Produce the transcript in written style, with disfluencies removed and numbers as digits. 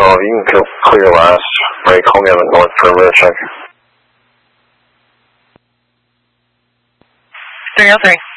12, you can clear last. Right, call me on the north perimeter check. 303.